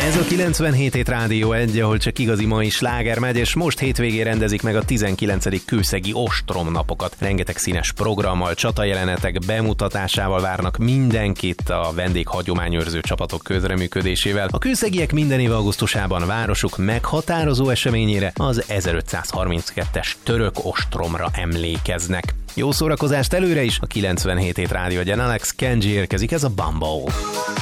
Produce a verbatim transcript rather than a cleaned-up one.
Ez a kilencvenhét hét Rádió egy, ahol csak igazi mai sláger megy, és most hétvégén rendezik meg a tizenkilencedik kőszegi ostromnapokat. Rengeteg színes programmal, csatajelenetek bemutatásával várnak mindenkit a vendéghagyományőrző csapatok közreműködésével. A kőszegiek minden év augusztusában városuk meghatározó eseményére, az ezerötszázharminckettes török ostromra emlékeznek. Jó szórakozást előre is, a kilencvenhét hét Rádió egyen Alex Kenji érkezik, ez a Bamboo.